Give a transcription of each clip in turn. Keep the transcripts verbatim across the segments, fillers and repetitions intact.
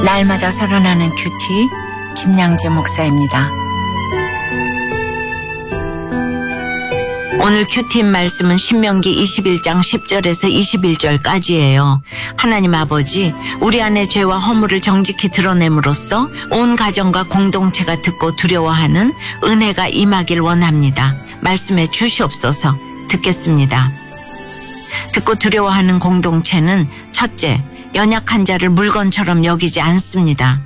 날마다 살아나는 큐티 김양재 목사입니다. 오늘 큐티인 말씀은 신명기 이십일 장 십 절에서 이십일 절까지예요. 하나님 아버지, 우리 안의 죄와 허물을 정직히 드러냄으로써 온 가정과 공동체가 듣고 두려워하는 은혜가 임하길 원합니다. 말씀해 주시옵소서. 듣겠습니다. 듣고 두려워하는 공동체는 첫째, 연약한 자를 물건처럼 여기지 않습니다.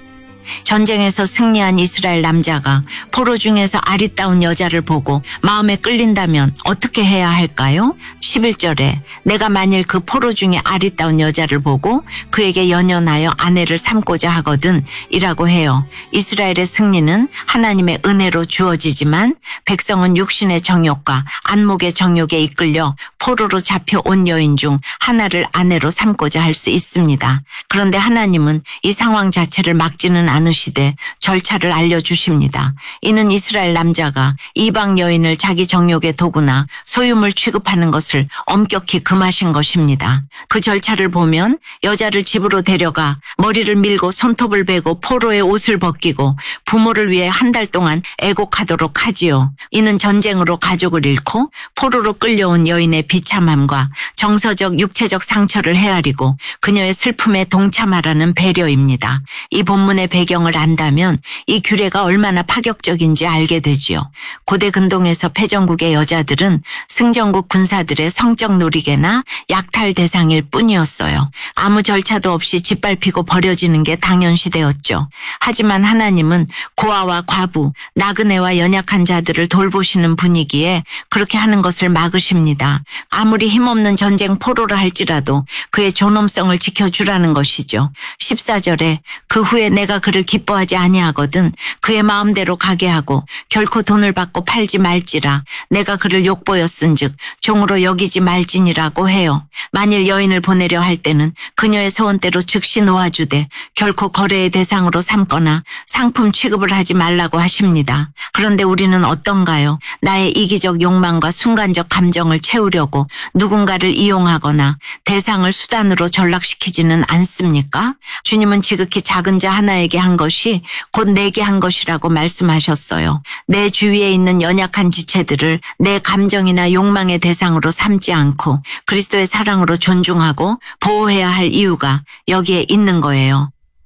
전쟁에서 승리한 이스라엘 남자가 포로 중에서 아리따운 여자를 보고 마음에 끌린다면 어떻게 해야 할까요? 십일 절에 내가 만일 그 포로 중에 아리따운 여자를 보고 그에게 연연하여 아내를 삼고자 하거든 이라고 해요. 이스라엘의 승리는 하나님의 은혜로 주어지지만 백성은 육신의 정욕과 안목의 정욕에 이끌려 포로로 잡혀온 여인 중 하나를 아내로 삼고자 할 수 있습니다. 그런데 하나님은 이 상황 자체를 막지는 않으시되 절차를 알려주십니다. 이는 이스라엘 남자가 이방 여인을 자기 정욕의 도구나 소유물 취급하는 것을 엄격히 금하신 것입니다. 그 절차를 보면 여자를 집으로 데려가 머리를 밀고 손톱을 베고 포로의 옷을 벗기고 부모를 위해 한 달 동안 애곡하도록 하지요. 이는 전쟁으로 가족을 잃고 포로로 끌려온 여인의 비참함과 정서적 육체적 상처를 헤아리고 그녀의 슬픔에 동참하라는 배려입니다. 이 본문의 배경을 안다면 이 규례가 얼마나 파격적인지 알게 되지요. 고대 근동에서 패전국의 여자들은 승전국 군사들의 성적 놀이개나 약탈 대상일 뿐이었어요. 아무 절차도 없이 짓밟히고 버려지는 게 당연시되었죠. 하지만 하나님은 고아와 과부, 나그네와 연약한 자들을 돌보시는 분이기에 그렇게 하는 것을 막으십니다. 아무리 힘없는 전쟁 포로라 할지라도 그의 존엄성을 지켜주라는 것이죠. 십사 절에 그 후에 내가 그를 기뻐하지 아니하거든 그의 마음대로 가게 하고 결코 돈을 받고 팔지 말지라 내가 그를 욕보였은즉 종으로 여기지 말지니라고 해요. 만일 여인을 보내려 할 때는 그녀의 소원대로 즉시 놓아주되 결코 거래의 대상으로 삼거나 상품 취급을 하지 말라고 하십니다. 그런데 우리는 어떤가요? 나의 이기적 욕망과 순간적 감정을 채우려고 누군가를 이용하거나 대상을 수단으로 전락시키지는 않습니까? 주님은 지극히 작은 자 하나에게 한 것이 곧 내게 한 것이라고 말씀하셨어요. 내 주위에 있는 연약한 지체들을 내 감정이나 욕망의 대상으로 삼지 않고 그리스도의 사랑으로 존중하고 보호해야 할 이유가 여기에 있는 거예요.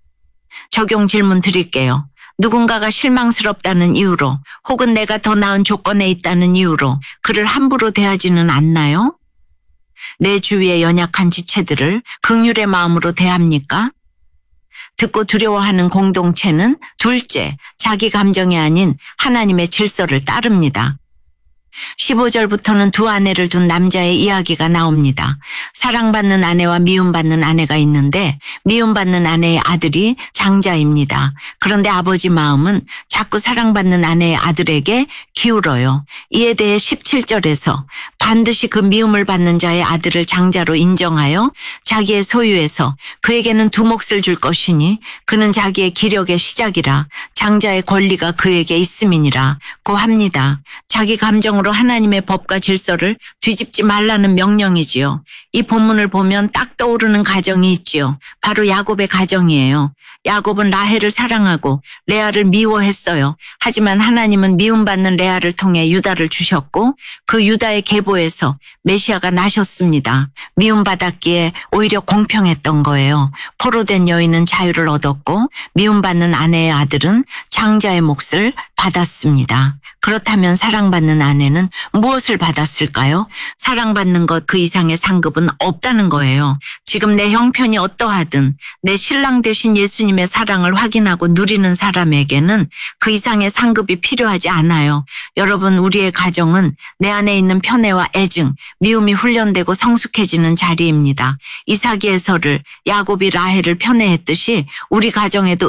적용 질문 드릴게요. 누군가가 실망스럽다는 이유로 혹은 내가 더 나은 조건에 있다는 이유로 그를 함부로 대하지는 않나요? 내 주위의 연약한 지체들을 긍휼의 마음으로 대합니까? 듣고 두려워하는 공동체는 둘째, 자기 감정이 아닌 하나님의 질서를 따릅니다. 십오 절부터는 두 아내를 둔 남자의 이야기가 나옵니다. 사랑받는 아내와 미움받는 아내가 있는데 미움받는 아내의 아들이 장자입니다. 그런데 아버지 마음은 자꾸 사랑받는 아내의 아들에게 기울어요. 이에 대해 십칠 절에서 반드시 그 미움을 받는 자의 아들을 장자로 인정하여 자기의 소유에서 그에게는 두 몫을 줄 것이니 그는 자기의 기력의 시작이라 장자의 권리가 그에게 있음이니라 고 합니다. 자기 감정으로 하나님의 법과 질서를 뒤집지 말라는 명령이지요. 이 본문을 보면 딱 떠오르는 가정이 있지요. 바로 야곱의 가정이에요. 야곱은 라헬을 사랑하고 레아를 미워했어요. 하지만 하나님은 미움받는 레아를 통해 유다를 주셨고 그 유다의 계보에서 메시아가 나셨습니다. 미움받았기에 오히려 공평했던 거예요. 포로된 여인은 자유를 얻었고 미움받는 아내의 아들은 장자의 몫을 받았습니다. 그렇다면 사랑받는 아내는 무엇을 받았을까요? 사랑받는 것 그 이상의 상급은 없다는 거예요. 지금 내 형편이 어떠하든 내 신랑 되신 예수님의 사랑을 확인하고 누리는 사람에게는 그 이상의 상급이 필요하지 않아요. 여러분, 우리의 가정은 내 안에 있는 편애와 애증, 미움이 훈련되고 성숙해지는 자리입니다. 이삭의 서를 야곱이 라헬을 편애했듯이 우리 가정에도